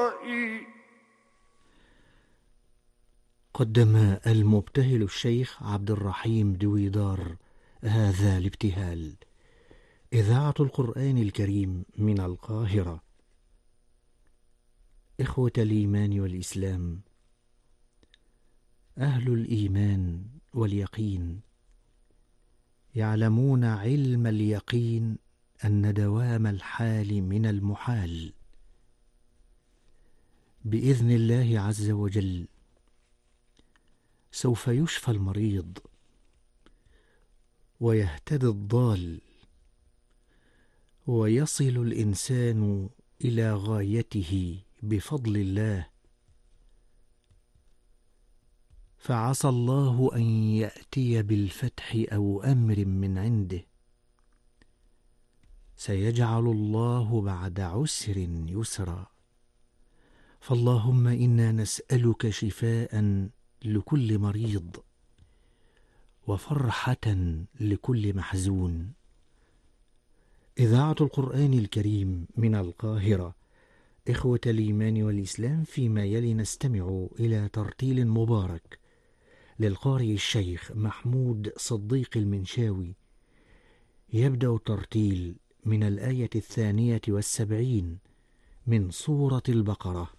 قدم المبتهل الشيخ عبد الرحيم دويدار هذا الابتهال. إذاعة القرآن الكريم من القاهرة. إخوة الإيمان والإسلام، أهل الإيمان واليقين يعلمون علم اليقين أن دوام الحال من المحال. بإذن الله عز وجل سوف يشفى المريض ويهتدي الضال، ويصل الإنسان إلى غايته بفضل الله. فعسى الله أن يأتي بالفتح أو أمر من عنده. سيجعل الله بعد عسر يسرا. فاللهم إنا نسألك شفاء لكل مريض، وفرحة لكل محزون. إذاعة القرآن الكريم من القاهرة. إخوة الإيمان والإسلام، فيما يلي نستمع إلى ترتيل مبارك للقارئ الشيخ محمود صديق المنشاوي. يبدأ الترتيل من الآية 72 من سورة البقرة.